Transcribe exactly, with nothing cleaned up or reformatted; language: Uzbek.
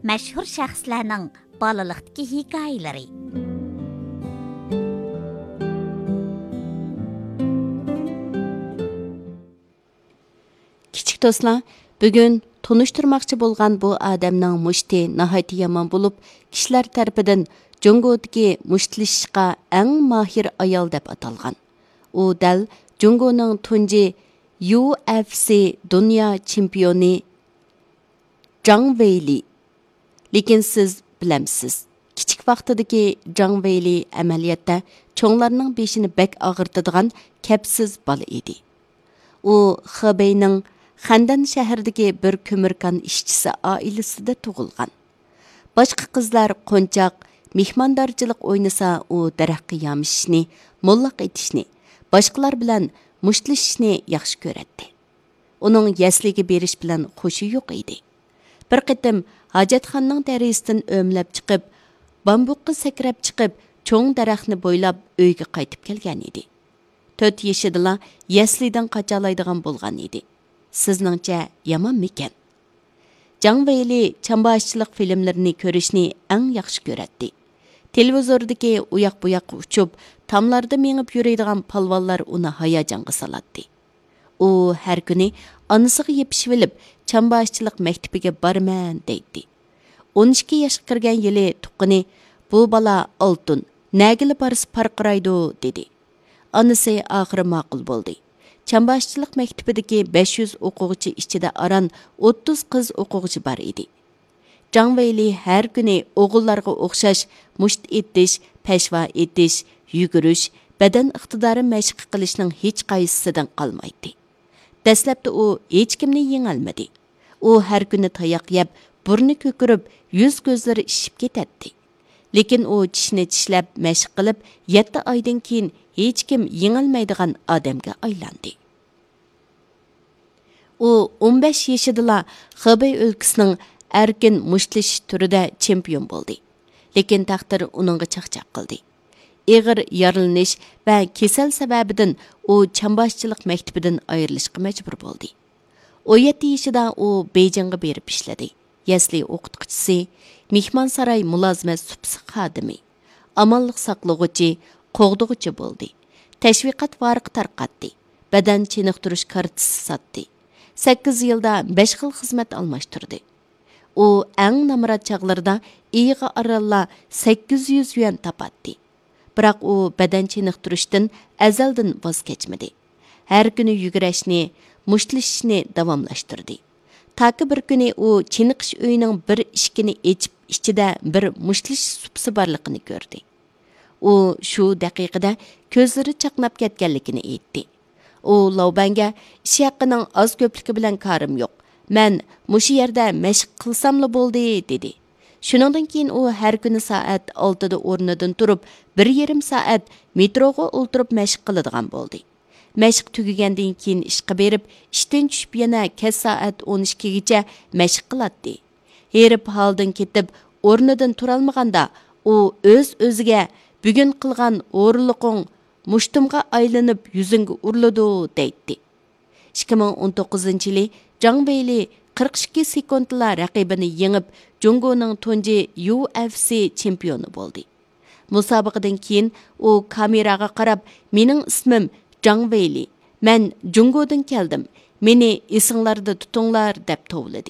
mashhur shaxslarning bolalikdagi hikoyalari. Kichik do'stlar, bugun tunishtirmoqchi bo'lgan bu odamning mushti nihoyat yomon bo'lib, kishilar tarafidan Jungodagi mushtlashishga eng mahir ayol deb atalgan. U dal Jungoning tunji U F C dunyo chempioni Zhang Weili. Lekin siz bilamsiz, kichik vaqtidagi Zhang Weili amaliyotda cho'nglarning beshini bek og'irtadigan kapsiz bola edi. U Xebeyning Xandan shahridagi bir ko'mirkan ishchisi oilasida tug'ilgan. Boshqa qizlar qo'nchoq, mehmondorchilik o'ynasa, u daraxtga yamishishni, mollaq etishni, boshqalar bilan mushtlashishni yaxshi ko'radi. Uning yasliga berish bilan xushi yo'q edi. Bir qitim hojatxonaning darisidan o'mlab chiqib, bambuqqa sakrab chiqib, cho'ng daraxtni bo'ylab uyga qaytib kelgan edi. to'rt yoshidala yaslidan qochalaydigan bo'lgan edi. Sizningcha yomonmikan? Zhang Weili chamboshchilik filmlarini ko'rishni eng yaxshi ko'radi. Televizordagi uyoq bu yoqqa uchib, tomlarda mengib yuradigan palvonlar uni hayajonga soladi. U har kuni onasiga yepishib olib, chamboshchilik maktabiga borman deydi. o'n ikki yoshga kirgan yili tuqqani, bu bola oltin, nagili borsa parqiraydi dedi. Onasi oxiri ma'qul bo'ldi. Chamboshchilik maktabidagi besh yuz o'quvchi ichida aran o'ttiz qiz o'quvchi bor edi. Zhang Weili har kuni o'g'illarga o'xshash musht etish, peshva etish, yugurish, badan iqtidori mashq qilishning hech qaysisidan qolmaydi. Dastlabda u hech kimni yengolmadi. U har kuni tayoq yeb, burni ko'kirib, yuz ko'zlari ishib ketadi. Lekin u tishni tishlab mashq qilib, yetti oydan keyin hech kim yengolmaydigan odamga aylandi. U o'n besh yoshidala Xebey o'lkasining erkin mushtlashish turida chempion bo'ldi. Lekin taqdir uningga chaqchaq qildi. Ig'ir yorilish va kasal sababidan u chamboshchilik maktabidan ayrilishga majbur bo'ldi. o'n yetti yoshida u Beyjingga berib ishladi. Yasli o'qituvchisi, mehmonsaroy mulozimat supsi xodimi, amonlik saqlag'uchi, qo'g'dug'uchi bo'ldi. Tashviqot varaqi tarqatdi. Badan chiniqtirish kartasi sotdi. sakkiz yilda besh xil xizmat almashtirdi. U eng namrat chaqlarida iyiga aralla sakkiz yuz yuan topatdi. Biroq u badan chiniqtirishdan azaldan voz kechmadi. Har kuni yugurashni, mushtlashishni davomlashtirdi. Taki bir kuni u chiniqish uyining bir ishkini echib, ichida bir mushtlash supsi borligini ko'rdi. U shu daqiqada ko'zlari chaqnab ketganligini aytdi. U Laubanga ish haqining oz ko'pligi bilan ko'rim yo'q. Men mushu yerda mashq qilsamla bo'ldi dedi. Shuningdan keyin u har kuni soat oltida o'rnidan turib, bir yarim soat metroga o'ltirib mashq qiladigan bo'ldi. Mashq tugagandan keyin ishga berib, ishdan tushib yana kech soat o'n ikkigacha mashq qiladi. Herib holdan ketib, o'rnidan turolmaganda u o'z o'ziga bugun qilgan o'rinliqing mushtumga aylanib yuzingga uriladi deydi. ikki ming o'n to'qqizinchi yili Zhang Weili qirq ikki sekundla raqibini yengib, Jungoning tunji U F C chempioni bo'ldi. Musobaqadan keyin u kameraga qarab, "Mening ismim Zhang Weili. Men Jungodan keldim. Meni esinglarda tutinglar" deb tovladi.